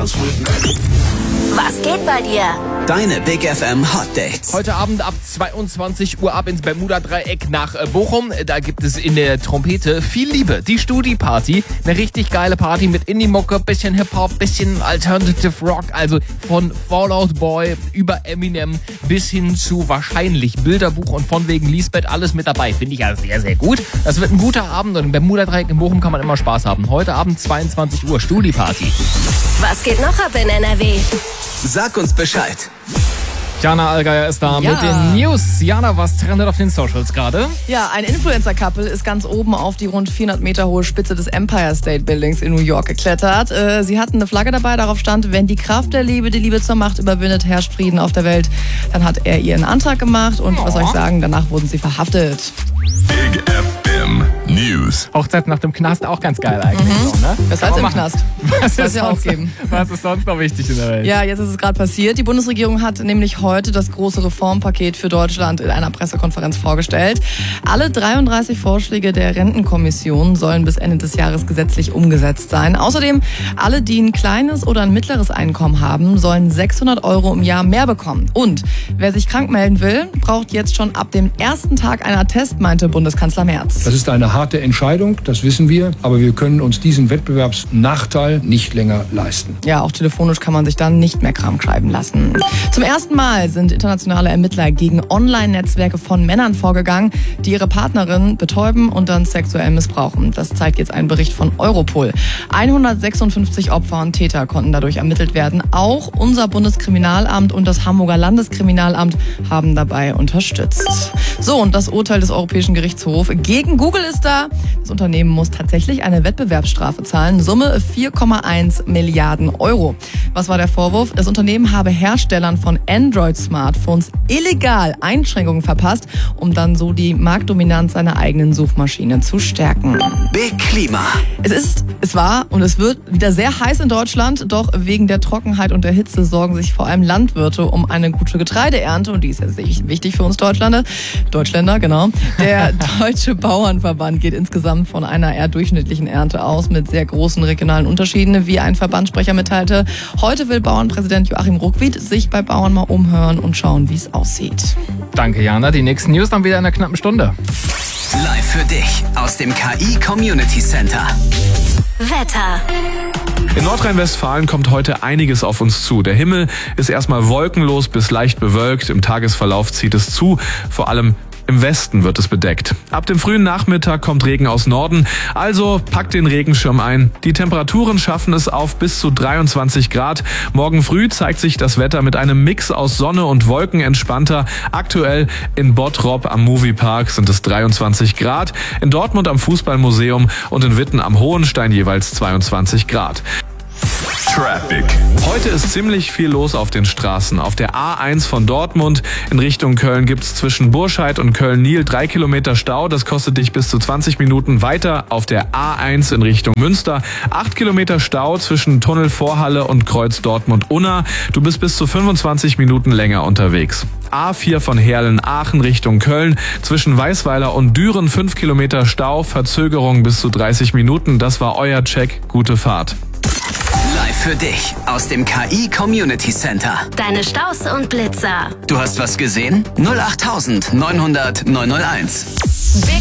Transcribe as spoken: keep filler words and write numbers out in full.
Was geht bei dir? Deine Big F M Hot Dates. Heute Abend ab zweiundzwanzig Uhr ab ins Bermuda-Dreieck nach Bochum. Da gibt es in der Trompete viel Liebe. Die Studi-Party. Eine richtig geile Party mit Indie-Mucke, bisschen Hip-Hop, bisschen Alternative Rock. Also von Fall Out Boy über Eminem bis hin zu wahrscheinlich Bilderbuch und von wegen Lisbeth. Alles mit dabei. Finde ich ja sehr, sehr gut. Das wird ein guter Abend und im Bermuda-Dreieck in Bochum kann man immer Spaß haben. Heute Abend zweiundzwanzig Uhr Studi-Party. Was geht noch ab in N R W? Sag uns Bescheid. Jana Allgeier ist da Ja. mit den News. Jana, was trendet auf den Socials gerade? Ja, ein Influencer-Couple ist ganz oben auf die rund vierhundert Meter hohe Spitze des Empire State Buildings in New York geklettert. Äh, sie hatten eine Flagge dabei, darauf stand, wenn die Kraft der Liebe die Liebe zur Macht überwindet, herrscht Frieden auf der Welt. Dann hat er ihren Antrag gemacht und was soll ich sagen, danach wurden sie verhaftet. Big F M News. Hochzeit nach dem Knast auch ganz geil eigentlich. Mhm. So, ne? Besser Kann als man im machen. Knast. Was Soll ist, es ja sonst, auch geben. was ist sonst noch wichtig in der Welt? Ja, jetzt ist es gerade passiert. Die Bundesregierung hat nämlich heute das große Reformpaket für Deutschland in einer Pressekonferenz vorgestellt. Alle dreiunddreißig Vorschläge der Rentenkommission sollen bis Ende des Jahres gesetzlich umgesetzt sein. Außerdem, alle, die ein kleines oder ein mittleres Einkommen haben, sollen sechshundert Euro im Jahr mehr bekommen. Und wer sich krank melden will, braucht jetzt schon ab dem ersten Tag einen Attest, meinte Bundeskanzler Merz. Das ist eine harte Entscheidung, das wissen wir, aber wir können uns diesen Wettbewerbsnachteil nicht länger leisten. Ja, auch telefonisch kann man sich dann nicht mehr krank schreiben lassen. Zum ersten Mal sind internationale Ermittler gegen Online-Netzwerke von Männern vorgegangen, die ihre Partnerin betäuben und dann sexuell missbrauchen. Das zeigt jetzt ein Bericht von Europol. hundertsechsundfünfzig Opfer und Täter konnten dadurch ermittelt werden. Auch unser Bundeskriminalamt und das Hamburger Landeskriminalamt haben dabei unterstützt. So, und das Urteil des Europäischen Gerichtshofs gegen Google ist da. Das Unternehmen muss tatsächlich eine Wettbewerbsstrafe zahlen. Summe vier Komma eins Milliarden Euro. Was war der Vorwurf? Das Unternehmen habe Herstellern von Android-Smartphones illegal Einschränkungen verpasst, um dann so die Marktdominanz seiner eigenen Suchmaschine zu stärken. Big Klima. Es ist, es war und es wird wieder sehr heiß in Deutschland, doch wegen der Trockenheit und der Hitze sorgen sich vor allem Landwirte um eine gute Getreideernte und die ist ja wichtig für uns Deutschländer. Deutschländer, genau. Der Deutsche Bauernverband geht insgesamt von einer eher durchschnittlichen Ernte aus mit sehr großen regionalen Unterschieden, wie ein Verbandssprecher mitteilte. Heute will Bauernpräsident Joachim Ruckwied sich bei Bauern mal umhören und schauen, wie es aussieht. Danke, Jana. Die nächsten News dann wieder in einer knappen Stunde. Live für dich aus dem K I Community Center. Wetter. In Nordrhein-Westfalen kommt heute einiges auf uns zu. Der Himmel ist erstmal wolkenlos bis leicht bewölkt. Im Tagesverlauf zieht es zu, vor allem im Westen wird es bedeckt. Ab dem frühen Nachmittag kommt Regen aus Norden, also packt den Regenschirm ein. Die Temperaturen schaffen es auf bis zu dreiundzwanzig Grad. Morgen früh zeigt sich das Wetter mit einem Mix aus Sonne und Wolken entspannter. Aktuell in Bottrop am Moviepark sind es dreiundzwanzig Grad, in Dortmund am Fußballmuseum und in Witten am Hohenstein jeweils zweiundzwanzig Grad. Traffic. Heute ist ziemlich viel los auf den Straßen. Auf der A eins von Dortmund in Richtung Köln gibt's zwischen Burscheid und Köln-Nil drei Kilometer Stau. Das kostet dich bis zu zwanzig Minuten. Weiter auf der A eins in Richtung Münster acht Kilometer Stau zwischen Tunnel Vorhalle und Kreuz Dortmund-Unna. Du bist bis zu fünfundzwanzig Minuten länger unterwegs. A vier von Herlen-Aachen Richtung Köln zwischen Weißweiler und Düren fünf Kilometer Stau. Verzögerung bis zu dreißig Minuten. Das war euer Check. Gute Fahrt. Live für dich aus dem K I Community Center. Deine Staus und Blitzer. Du hast was gesehen? null acht neunhundert neunhunderteins.